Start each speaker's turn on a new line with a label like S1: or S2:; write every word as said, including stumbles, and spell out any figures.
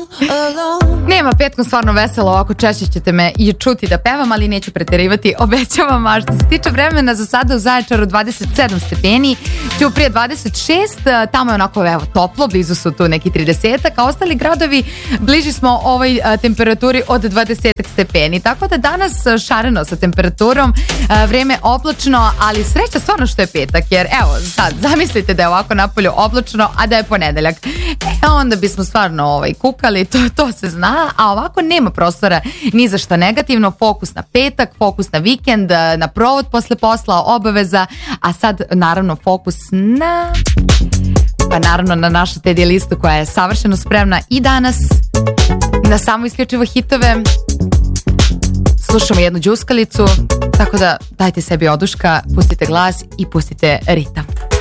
S1: Nema petkom stvarno veselo, ovako češće ćete me i čuti da pevam, ali neću preterivati, obećavam. A što se tiče vremena, za sada u Zaječaru dvadeset sedam stepeni, Ćuprija dvadeset šest, tamo je onako evo, toplo, blizu su tu neki tridesetak, a ostali gradovi bliži smo ovoj a, temperaturi od dvadeset stepeni. Tako da danas šareno sa temperaturom, a, vreme oblačno, ali sreća stvarno što je petak, jer evo sad, zamislite da je ovako napolju oblačno, a da je ponedeljak. E, onda bismo stvarno ovaj, kukali, to, to se zna, a ovako nema prostora ni za šta negativno, fokus na petak, fokus na vikend, na provod posle posla, obaveza, a sad naravno fokus na, pa naravno na našu Teddy listu koja je savršeno spremna i danas na samo isključivo hitove. Slušamo jednu đuskalicu, tako da dajte sebi oduška, pustite glas i pustite ritam.